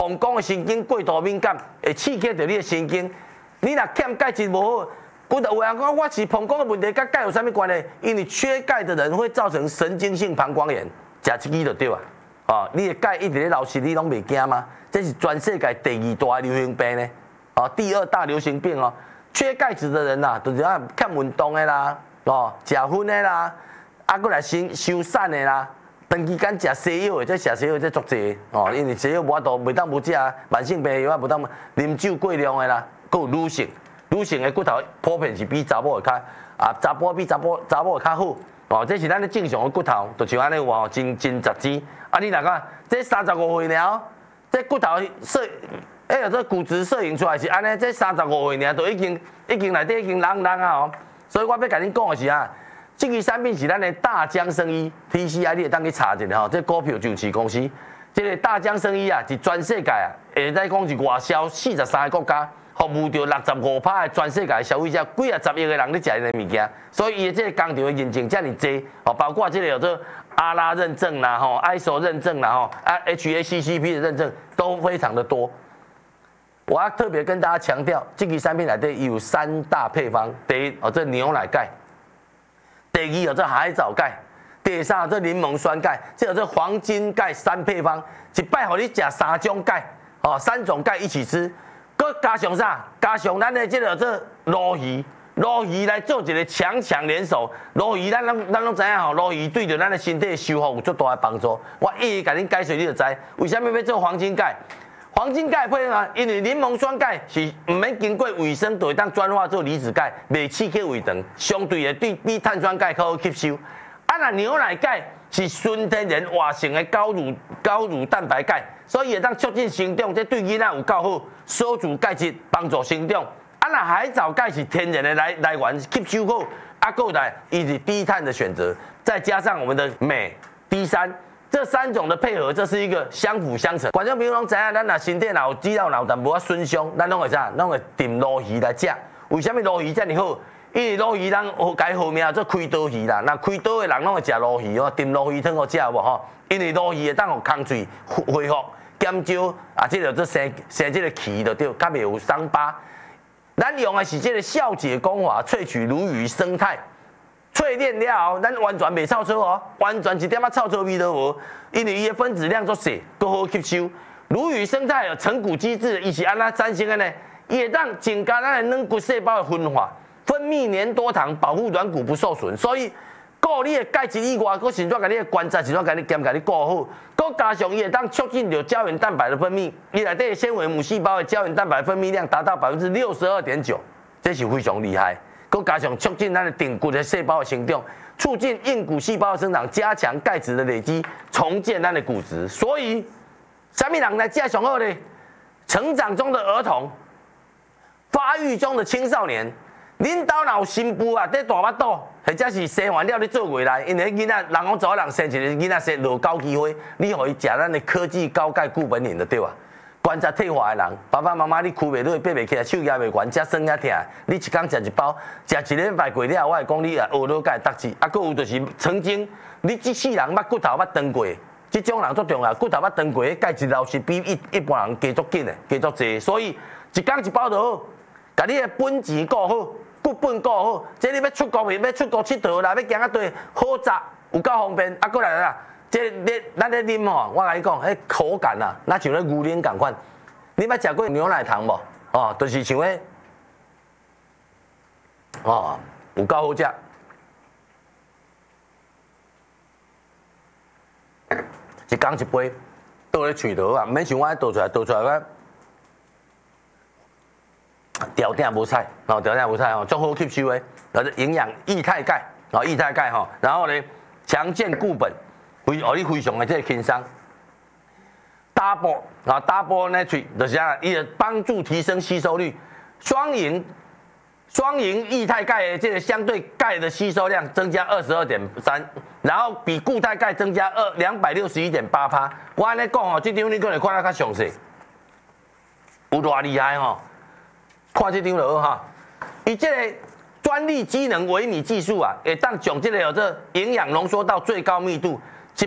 膀胱的神经过度敏感，会刺激到你的神经。你若欠钙质无好，有人讲我是膀胱的问题，跟钙有啥物关系？因为缺钙的人会造成神经性膀胱炎，食这支就对啊。哦，你的钙一直咧流失，你拢袂惊吗？这是全世界第2大流行病呢。哦，第2大流行病哦。缺钙质的人呐，就是啊，欠运动的啦，哦，食薰的啦，啊，过来收瘦的啦。长期间食西药的，这食西药这足济哦，因为西药无法度，袂当无食慢性病药啊，无当啉酒过量的啦，佫有女性的骨头普遍是比查某的较查甫比查某的较好哦，这是咱的正常的骨头，就像安尼有哦，真杂质。啊，你若讲这35岁了，这骨头这骨质摄影出来是安尼，这35岁尔，都已经内底已经人啊哦，所以我要甲恁讲的是啊。这支产品是咱的大江生医 TCI， 你会当去查一下吼。这股票就是公司，这个大江生医啊，是全世界啊，会使讲是外销43个国家，服务到65%的全世界消费者，几啊10亿个人咧食伊个物件，所以伊的这个工厂的认证遮尔济，哦，包括这个有做阿拉认证啦，吼 ，ISO 认证啦，吼，HACCP 的认证都非常的多。我要特别跟大家强调，这支产品内底有3大配方，第一哦，这牛奶钙。第2有这海藻钙，第3有这柠檬酸钙，这有这黄金钙3配方，一摆互你食3种钙，哦，3种钙一起吃，佮加上啥？加上咱的这个这鲈鱼来做一个强联手。鲈鱼咱拢知影吼，鲈鱼对着咱的身体修复有足大的帮助。我一一甲恁解说，你就知为什么要做黄金钙。黄金钙配合，因为柠檬酸钙是唔免经过胃酸，就会当转化做离子钙，袂刺激胃肠，相对的对比碳酸钙较好吸收。啊，那牛奶钙是纯天然活性的高乳蛋白钙，所以会当促进生长，这对囡仔有够好，锁住钙质，帮助生长。啊，那海藻钙是天然的来源，吸收好，啊，够来伊是低碳的选择，再加上我们的镁 D3。这3种的配合，这是一个相辅相成。观众朋友拢知影，咱若身体若有肌肉但无啊损伤，咱拢会啥？拢会炖鲈鱼来食。为什么鲈鱼这么好？因为鲈鱼咱改好名做开刀鱼啦。那开刀的人拢会食鲈鱼哦，炖鲈鱼汤好食有无吼？因为鲈鱼会当互空嘴恢复、减少啊，这个做生这个气就对，较袂有伤疤。咱用的是这个酵解工法，萃取鲈鱼生态。淬炼了后，咱完全袂臭臭哦，完全一点仔臭臭味都无，因为伊的分子量足小，够好吸收。鲈鱼生态有成骨机制，伊是安怎产生的呢？伊会当增加咱的软骨细胞的分化，分泌粘多糖，保护软骨不受损。所以，顾你的钙质以外，佮甚至甲你的关节，甚至甲你顾好，佮加上伊会当促进着胶原蛋白的分泌，伊内底纤维母细胞的胶原蛋白分泌量达到62.9%，这是非常厉害。佮加上促进咱的顶骨的细胞的成长，促进硬骨细胞的生长，加强钙质的累积，重建咱的骨质。所以，什么人来食上好呢？成长中的儿童，发育中的青少年，恁兜若有新妇啊，在大巴肚，或者是生完了你做回来，因为囡仔人讲做人生一个囡仔生落高机会，你互伊食咱的科技高钙固本饮就对啊。关节退化的人，爸爸妈妈你哭袂落，爬袂起来，手也袂悬，才酸也疼。你一天食1包，食1礼拜过了，我会讲你也学到钙得志。啊，佫有就是曾经你这世人骨头断过，这种人最重要，骨头断过，钙质流失比一般人加足紧的，加足济。所以一天1包就好，甲你的本钱顾好，骨本顾好。这你要出国要出国佚佗啦，要行啊对，好杂有够方便。啊，过来啦。咱咧啉吼，我甲你讲，迄口感啊，那像咧牛奶共款。你捌食过牛奶糖无？哦，就是像迄，哦，有够好食。一天1杯，倒咧喙头啊，毋免像我倒出来个条件无菜，哦，条件无菜哦，足好吸收的，营养液态钙，哦，液态钙吼，然后呢，强健固本。你非常的这个轻松 ，double 啊 double nitrate 就是啥，伊会帮助提升吸收率，双赢液态钙的这个相对钙的吸收量增加22.3%，然后比固态钙增加261.8%。我安尼讲吼，这张你可能看得较详细，有多厉害吼？看这张就好哈，伊这个。专利机能微米技术啊，会当将这个有这营养浓缩到最高密度，